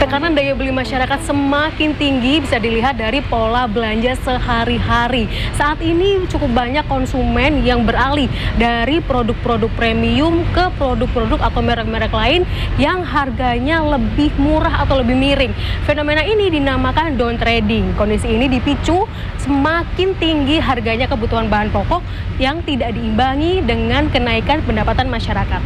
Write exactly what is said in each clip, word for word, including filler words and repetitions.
Tekanan daya beli masyarakat semakin tinggi bisa dilihat dari pola belanja sehari-hari. Saat ini cukup banyak konsumen yang beralih dari produk-produk premium ke produk-produk atau merek-merek lain yang harganya lebih murah atau lebih miring. Fenomena ini dinamakan down trading. Kondisi ini dipicu semakin tinggi harganya kebutuhan bahan pokok yang tidak diimbangi dengan kenaikan pendapatan masyarakat.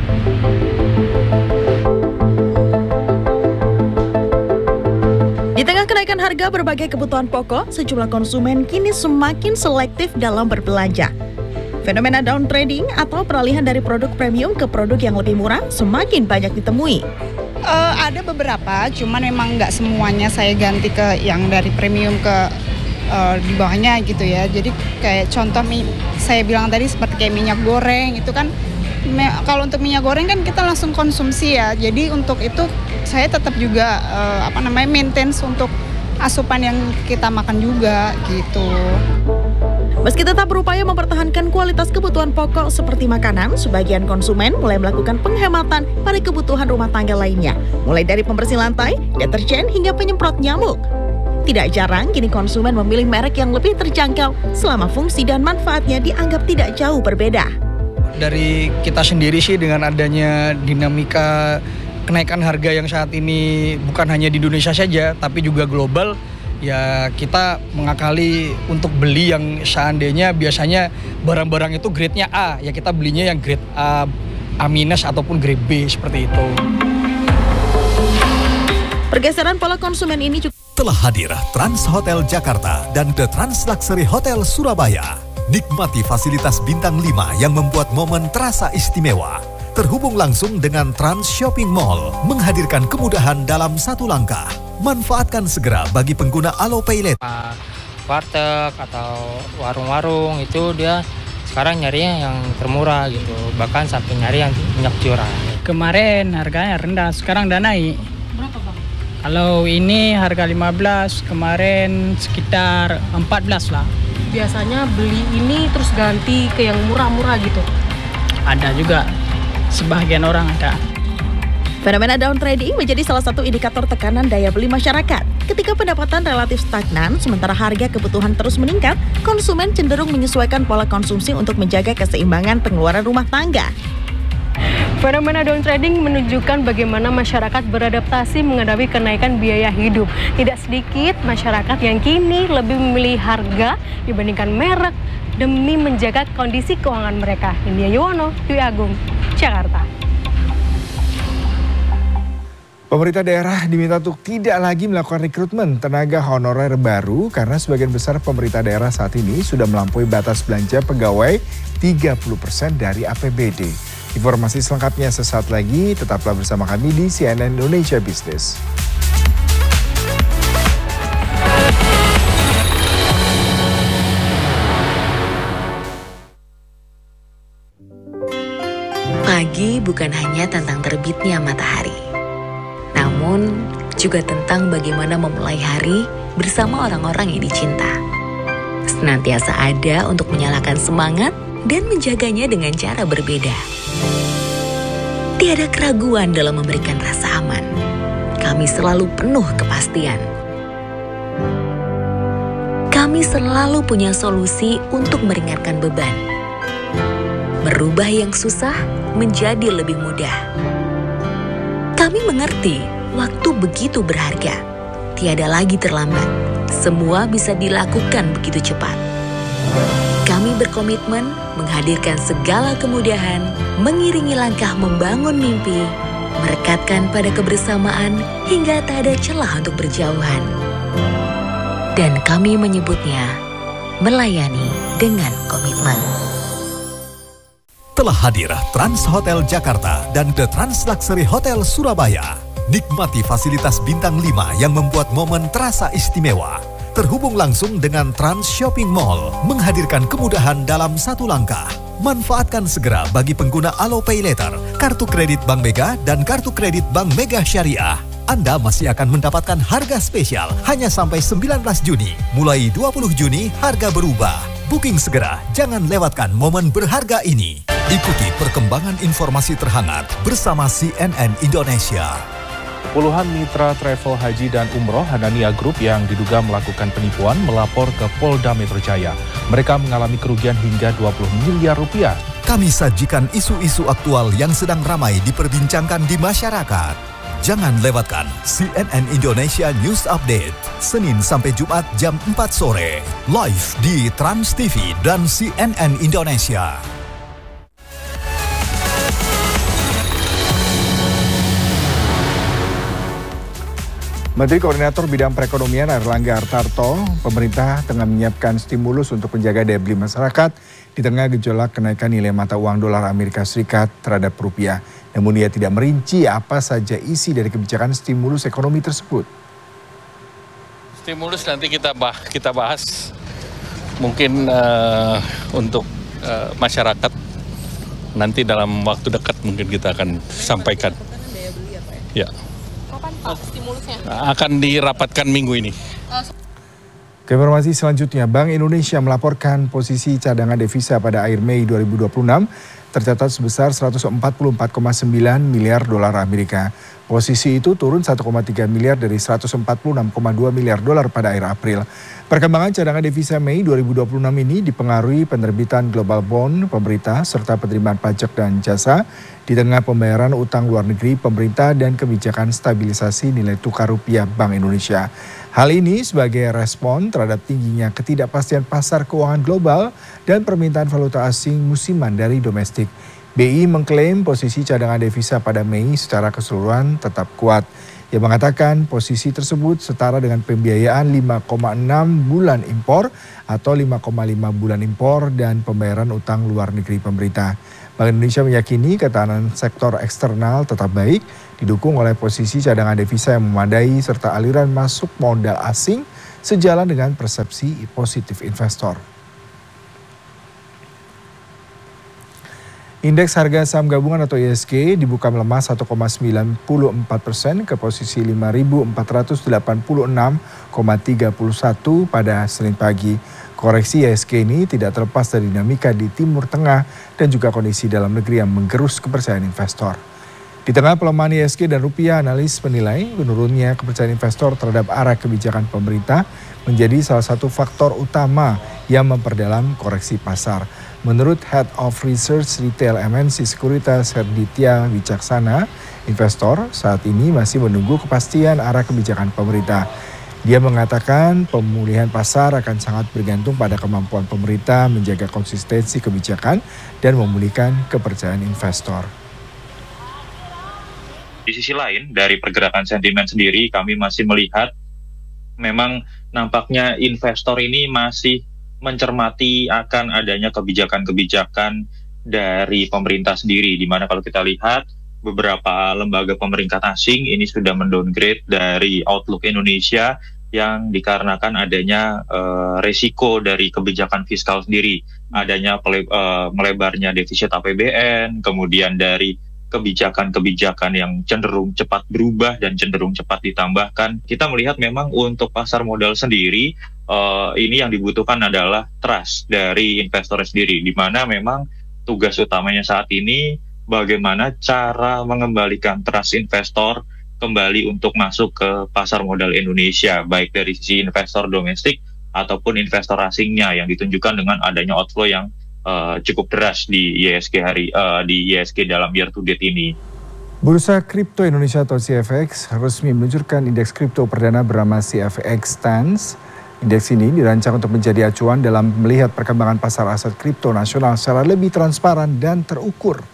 Di tengah kenaikan harga berbagai kebutuhan pokok, sejumlah konsumen kini semakin selektif dalam berbelanja. Fenomena down trading atau peralihan dari produk premium ke produk yang lebih murah semakin banyak ditemui. Uh, ada beberapa, cuman memang nggak semuanya saya ganti ke yang dari premium ke uh, di bawahnya gitu ya. Jadi kayak contoh saya bilang tadi seperti kayak minyak goreng itu kan, me, kalau untuk minyak goreng kan kita langsung konsumsi ya. Jadi untuk itu saya tetap juga uh, apa namanya maintain untuk asupan yang kita makan juga gitu. Meski tetap berupaya mempertahankan kualitas kebutuhan pokok seperti makanan, sebagian konsumen mulai melakukan penghematan pada kebutuhan rumah tangga lainnya, mulai dari pembersih lantai, deterjen, hingga penyemprot nyamuk. Tidak jarang kini konsumen memilih merek yang lebih terjangkau selama fungsi dan manfaatnya dianggap tidak jauh berbeda. Dari kita sendiri sih, dengan adanya dinamika kenaikan harga yang saat ini bukan hanya di Indonesia saja, tapi juga global, ya kita mengakali untuk beli yang seandainya biasanya barang-barang itu grade-nya A, ya kita belinya yang grade A, A minus ataupun grade B seperti itu. Pergeseran pola konsumen ini juga telah hadir Trans Hotel Jakarta dan The Trans Luxury Hotel Surabaya. Nikmati fasilitas bintang lima yang membuat momen terasa istimewa. Terhubung langsung dengan Trans Shopping Mall, menghadirkan kemudahan dalam satu langkah. Manfaatkan segera bagi pengguna Alopay Later. Warteg atau warung-warung itu dia sekarang nyarinya yang termurah gitu, bahkan sampai nyari yang minyak curah. Kemarin harganya rendah, sekarang udah naik. Berapa bang? Kalau ini harga lima belas, kemarin sekitar empat belas lah. Biasanya beli ini terus ganti ke yang murah-murah gitu? Ada juga. Sebagian orang ada. Fenomena down trading menjadi salah satu indikator tekanan daya beli masyarakat. Ketika pendapatan relatif stagnan, sementara harga kebutuhan terus meningkat, konsumen cenderung menyesuaikan pola konsumsi untuk menjaga keseimbangan pengeluaran rumah tangga. Fenomena down trading menunjukkan bagaimana masyarakat beradaptasi menghadapi kenaikan biaya hidup. Tidak sedikit masyarakat yang kini lebih memilih harga dibandingkan merek demi menjaga kondisi keuangan mereka. India Yuwono, Dwi Agung, Jakarta. Pemerintah daerah diminta untuk tidak lagi melakukan rekrutmen tenaga honorer baru karena sebagian besar pemerintah daerah saat ini sudah melampaui batas belanja pegawai tiga puluh persen dari A P B D. Informasi selengkapnya sesaat lagi, tetaplah bersama kami di C N N Indonesia Business. Pagi bukan hanya tentang terbitnya matahari, namun juga tentang bagaimana memulai hari bersama orang-orang yang dicinta. Senantiasa ada untuk menyalakan semangat dan menjaganya dengan cara berbeda. Tiada keraguan dalam memberikan rasa aman. Kami selalu penuh kepastian. Kami selalu punya solusi untuk meringankan beban. Merubah yang susah menjadi lebih mudah. Kami mengerti waktu begitu berharga. Tiada lagi terlambat. Semua bisa dilakukan begitu cepat. Kami berkomitmen menghadirkan segala kemudahan, mengiringi langkah membangun mimpi, merekatkan pada kebersamaan hingga tak ada celah untuk berjauhan. Dan kami menyebutnya melayani dengan komitmen. Telah hadir Trans Hotel Jakarta dan The Trans Luxury Hotel Surabaya. Nikmati fasilitas bintang lima yang membuat momen terasa istimewa. Terhubung langsung dengan Trans Shopping Mall, menghadirkan kemudahan dalam satu langkah. Manfaatkan segera bagi pengguna Alopay Later, kartu kredit Bank Mega dan kartu kredit Bank Mega Syariah. Anda masih akan mendapatkan harga spesial hanya sampai sembilan belas Juni. Mulai dua puluh Juni, harga berubah. Booking segera, jangan lewatkan momen berharga ini. Ikuti perkembangan informasi terhangat bersama C N N Indonesia. Puluhan mitra travel haji dan umroh Hanania Group yang diduga melakukan penipuan melapor ke Polda Metro Jaya. Mereka mengalami kerugian hingga dua puluh miliar rupiah. Kami sajikan isu-isu aktual yang sedang ramai diperbincangkan di masyarakat. Jangan lewatkan C N N Indonesia News Update, Senin sampai Jumat jam empat sore, live di Trans T V dan C N N Indonesia. Menteri Koordinator Bidang Perekonomian Airlangga Hartarto, pemerintah tengah menyiapkan stimulus untuk menjaga daya beli masyarakat di tengah gejolak kenaikan nilai mata uang dolar Amerika Serikat terhadap rupiah. Namun ia tidak merinci apa saja isi dari kebijakan stimulus ekonomi tersebut. Stimulus nanti kita bah kita bahas mungkin uh, untuk uh, masyarakat nanti dalam waktu dekat mungkin kita akan sampaikan. Ya. Kapan Pak stimulusnya? Akan dirapatkan minggu ini. Ke informasi selanjutnya, Bank Indonesia melaporkan posisi cadangan devisa pada akhir Mei dua ribu dua puluh enam tercatat sebesar seratus empat puluh empat koma sembilan miliar dolar Amerika. Posisi itu turun satu koma tiga miliar dari seratus empat puluh enam koma dua miliar dolar pada akhir April. Perkembangan cadangan devisa Mei dua ribu dua puluh enam ini dipengaruhi penerbitan global bond pemerintah serta penerimaan pajak dan jasa di tengah pembayaran utang luar negeri pemerintah dan kebijakan stabilisasi nilai tukar rupiah Bank Indonesia. Hal ini sebagai respon terhadap tingginya ketidakpastian pasar keuangan global dan permintaan valuta asing musiman dari domestik. B I mengklaim posisi cadangan devisa pada Mei secara keseluruhan tetap kuat. Ia mengatakan posisi tersebut setara dengan pembiayaan lima koma enam bulan impor atau lima koma lima bulan impor dan pembayaran utang luar negeri pemerintah. Bank Indonesia meyakini ketahanan sektor eksternal tetap baik, didukung oleh posisi cadangan devisa yang memadai serta aliran masuk modal asing sejalan dengan persepsi positif investor. Indeks harga saham gabungan atau I H S G dibuka melemah satu koma sembilan empat persen ke posisi lima ribu empat ratus delapan puluh enam koma tiga satu pada Senin pagi. Koreksi I H S G ini tidak terlepas dari dinamika di Timur Tengah dan juga kondisi dalam negeri yang menggerus kepercayaan investor. Di tengah pelemahan I H S G dan rupiah, analis menilai menurunnya kepercayaan investor terhadap arah kebijakan pemerintah menjadi salah satu faktor utama yang memperdalam koreksi pasar. Menurut Head of Research Retail M N C Sekuritas Herditya Wicaksana, investor saat ini masih menunggu kepastian arah kebijakan pemerintah. Dia mengatakan pemulihan pasar akan sangat bergantung pada kemampuan pemerintah menjaga konsistensi kebijakan dan memulihkan kepercayaan investor. Di sisi lain, dari pergerakan sentimen sendiri, kami masih melihat memang nampaknya investor ini masih mencermati akan adanya kebijakan-kebijakan dari pemerintah sendiri, di mana kalau kita lihat beberapa lembaga pemerintah asing ini sudah mendowngrade dari outlook Indonesia yang dikarenakan adanya uh, resiko dari kebijakan fiskal sendiri, adanya pele, uh, melebarnya defisit A P B N, kemudian dari kebijakan-kebijakan yang cenderung cepat berubah dan cenderung cepat ditambahkan. Kita melihat memang untuk pasar modal sendiri, Uh, ini yang dibutuhkan adalah trust dari investor sendiri, di mana memang tugas utamanya saat ini bagaimana cara mengembalikan trust investor kembali untuk masuk ke pasar modal Indonesia, baik dari sisi investor domestik ataupun investor asingnya yang ditunjukkan dengan adanya outflow yang uh, cukup deras di I H S G hari uh, di I H S G dalam year to date ini. Bursa Kripto Indonesia atau C F X resmi meluncurkan indeks kripto perdana bernama C F X Stance. Indeks ini dirancang untuk menjadi acuan dalam melihat perkembangan pasar aset kripto nasional secara lebih transparan dan terukur.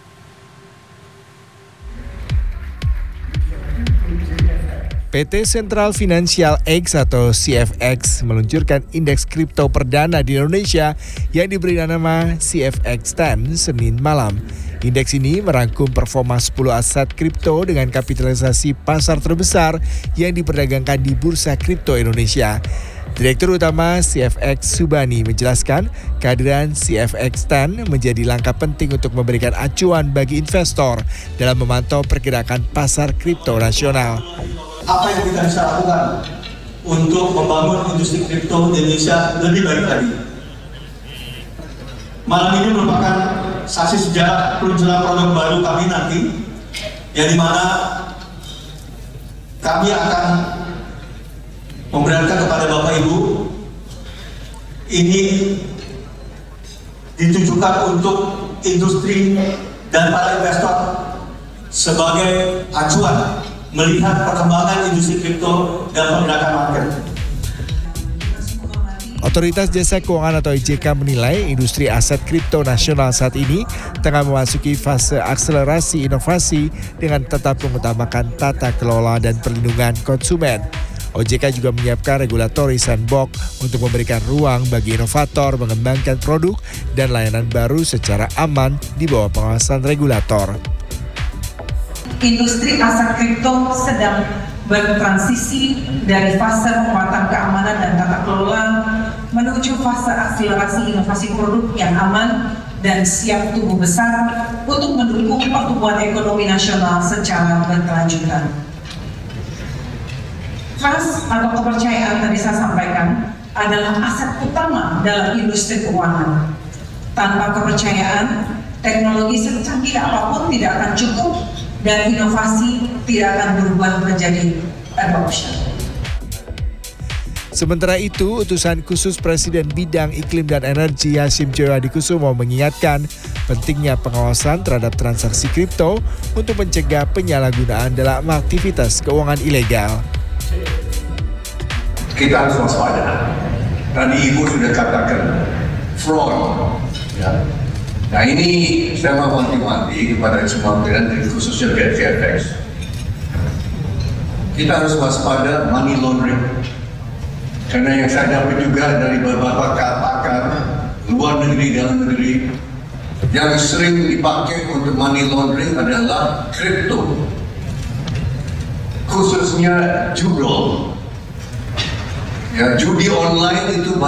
P T Sentral Financial X atau C F X meluncurkan indeks kripto perdana di Indonesia yang diberi nama C F X Stance Senin malam. Indeks ini merangkum performa sepuluh aset kripto dengan kapitalisasi pasar terbesar yang diperdagangkan di Bursa Kripto Indonesia. Direktur Utama C F X Subani menjelaskan kehadiran C F X sepuluh menjadi langkah penting untuk memberikan acuan bagi investor dalam memantau pergerakan pasar kripto nasional. Apa yang kita bisa lakukan untuk membangun industri kripto di Indonesia lebih baik lagi. Malam ini merupakan saksi sejarah, peluncuran produk baru kami nanti, yang dimana kami akan memperlihatkan kepada Bapak Ibu, ini ditujukan untuk industri dan para investor sebagai acuan melihat perkembangan industri kripto dan pergerakan market. Otoritas Jasa Keuangan atau O J K menilai industri aset kripto nasional saat ini tengah memasuki fase akselerasi inovasi dengan tetap mengutamakan tata kelola dan perlindungan konsumen. O J K juga menyiapkan regulatory sandbox untuk memberikan ruang bagi inovator mengembangkan produk dan layanan baru secara aman di bawah pengawasan regulator. Industri aset kripto sedang bertransisi dari fase penguatan keamanan dan tata kelola menuju fase akselerasi inovasi produk yang aman dan siap tumbuh besar untuk mendukung pertumbuhan ekonomi nasional secara berkelanjutan. Trust atau kepercayaan tadi saya sampaikan adalah aset utama dalam industri keuangan. Tanpa kepercayaan, teknologi secanggih apapun tidak akan cukup dan inovasi tidak akan berubah menjadi adoption. Sementara itu, utusan khusus Presiden Bidang Iklim dan Energi Hashim Joyo Hadikusumo mengingatkan pentingnya pengawasan terhadap transaksi kripto untuk mencegah penyalahgunaan dalam aktivitas keuangan ilegal. Kita harus waspada. Tadi Ibu sudah katakan fraud. Ya. Nah ini saya mau wanti-wanti kepada semua pilihan, khususnya V F X. Kita harus waspada money laundering. Karena yang saya dapat juga dari beberapa pakar luar negeri, dalam negeri, yang sering dipakai untuk money laundering adalah kripto. Khususnya judol. Ya, judi online itu banyak.